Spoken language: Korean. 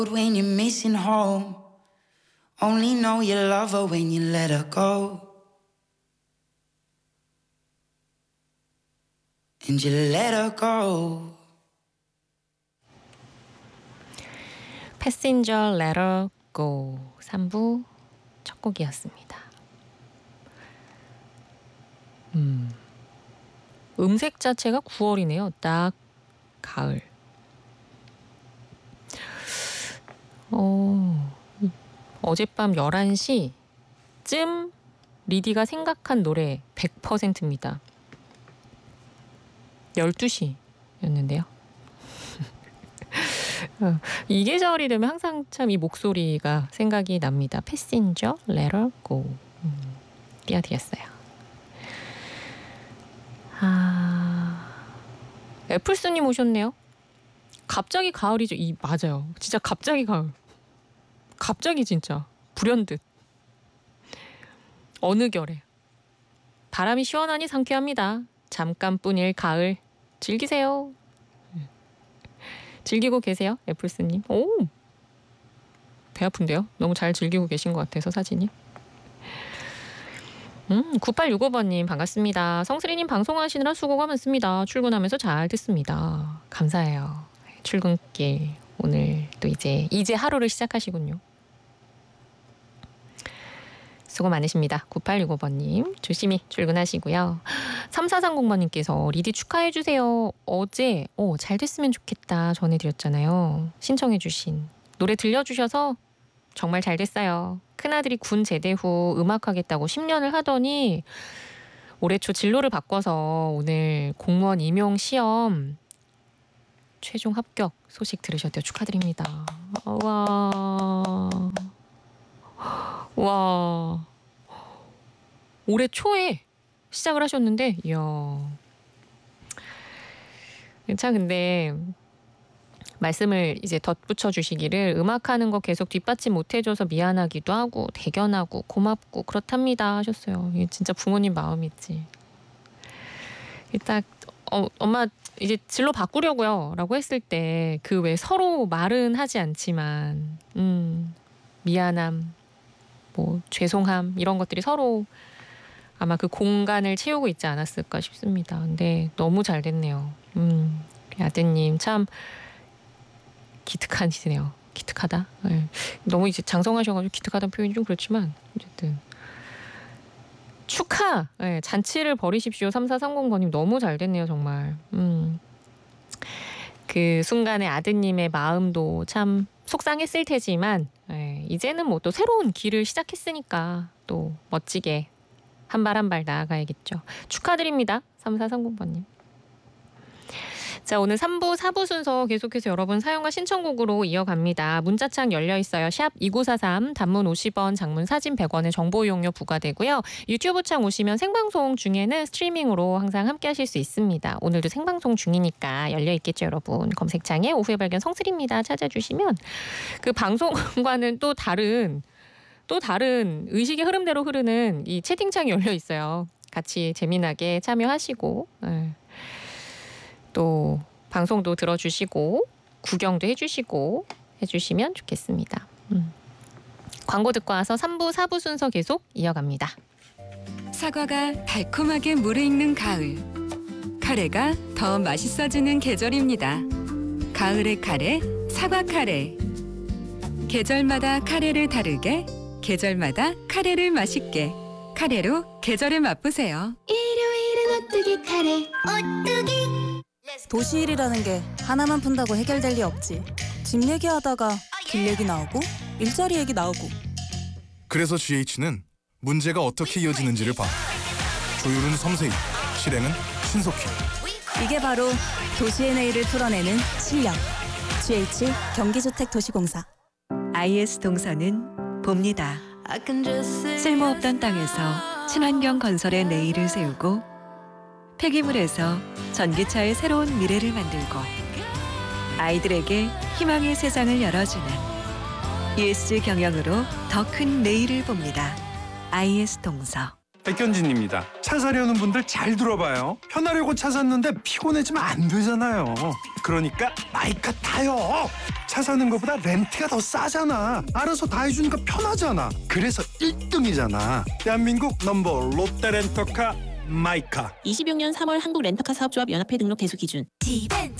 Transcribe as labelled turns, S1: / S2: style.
S1: When you're missing home, only know you love her when you let her go. And you let her go.
S2: 패신저 Let Her Go 3부 첫 곡이었습니다. 음색 자체가 9월이네요. 딱 가을. 어젯밤 11시쯤 리디가 생각한 노래 100%입니다. 12시였는데요. 이 계절이 되면 항상 참 이 목소리가 생각이 납니다. 패신저 Let Her Go 띄워드렸어요. 애플스님 오셨네요. 갑자기 가을이죠. 맞아요. 진짜 갑자기 가을. 갑자기 진짜 불현듯. 어느 결에. 바람이 시원하니 상쾌합니다. 잠깐뿐일 가을 즐기세요. 즐기고 계세요? 애플스님. 오, 배 아픈데요? 너무 잘 즐기고 계신 것 같아서 사진이. 9865번님 반갑습니다. 성슬이님 방송하시느라 수고가 많습니다. 출근하면서 잘 듣습니다. 감사해요. 출근길 오늘 또 이제 하루를 시작하시군요. 수고 많으십니다. 9865번님 조심히 출근하시고요. 3430번님께서 리디 축하해주세요. 어제 잘 됐으면 좋겠다 전해드렸잖아요. 신청해주신 노래 들려주셔서 정말 잘 됐어요. 큰아들이 군 제대 후 음악하겠다고 10년을 하더니 올해 초 진로를 바꿔서 오늘 공무원 임용 시험 최종 합격 소식 들으셨대요. 축하드립니다. 와. 올해 초에 시작을 하셨는데, 이야. 참 근데 말씀을 이제 덧붙여 주시기를 음악하는 거 계속 뒷받침 못해줘서 미안하기도 하고 대견하고 고맙고 그렇답니다 하셨어요. 이게 진짜 부모님 마음이지. 딱 엄마 이제 진로 바꾸려고요 라고 했을 때 그 왜 서로 말은 하지 않지만 미안함 뭐 죄송함 이런 것들이 서로 아마 그 공간을 채우고 있지 않았을까 싶습니다. 근데 너무 잘 됐네요. 아드님 참 기특하시네요. 기특하다. 네. 너무 이제 장성하셔가지고 기특하다는 표현이 좀 그렇지만 어쨌든 축하! 네, 잔치를 벌이십시오. 3430번님 너무 잘 됐네요. 정말. 그 순간에 아드님의 마음도 참 속상했을 테지만 이제는 뭐 또 새로운 길을 시작했으니까 또 멋지게 한 발 한 발 나아가야겠죠. 축하드립니다. 3430번님. 자, 오늘 3부, 4부 순서 계속해서 여러분 사연과 신청곡으로 이어갑니다. 문자창 열려있어요. 샵 2943, 단문 50원, 장문 사진 100원의 정보 이용료 부과되고요. 유튜브 창 오시면 생방송 중에는 스트리밍으로 항상 함께 하실 수 있습니다. 오늘도 생방송 중이니까 열려있겠죠, 여러분. 검색창에 오후의 발견 성슬입니다. 찾아주시면 그 방송과는 또 다른 의식의 흐름대로 흐르는 이 채팅창이 열려있어요. 같이 재미나게 참여하시고 또 방송도 들어주시고 구경도 해주시면 좋겠습니다. 광고 듣고 와서 3부, 4부 순서 계속 이어갑니다.
S3: 사과가 달콤하게 무르익는 가을. 카레가 더 맛있어지는 계절입니다. 가을의 카레, 사과 카레. 계절마다 카레를 다르게, 계절마다 카레를 맛있게. 카레로 계절을 맛보세요.
S4: 일요일은 오뚜기 카레, 오뚜기.
S5: 도시일이라는 게 하나만 푼다고 해결될 리 없지. 집 얘기하다가 길 얘기 나오고 일자리 얘기 나오고.
S6: 그래서 GH는 문제가 어떻게 이어지는지를 봐. 조율은 섬세히, 실행은 신속히.
S5: 이게 바로 도시의 내일을 풀어내는 실력. GH 경기주택도시공사.
S3: IS 동서는 봅니다. 쓸모없던 땅에서 친환경 건설의 내일을 세우고 폐기물에서 전기차의 새로운 미래를 만들고 아이들에게 희망의 세상을 열어주는 ESG 경영으로 더 큰 내일을 봅니다. IS 동서.
S7: 백현진입니다. 차 사려는 분들 잘 들어봐요. 편하려고 차 샀는데 피곤해지면 안 되잖아요. 그러니까 마이카 타요. 차 사는 것보다 렌트가 더 싸잖아. 알아서 다 해주니까 편하잖아. 그래서 1등이잖아. 대한민국 넘버 롯데렌터카 마이카.
S8: 26년 3월 한국 렌터카 사업조합 연합회 등록 대수 기준.
S4: 지벤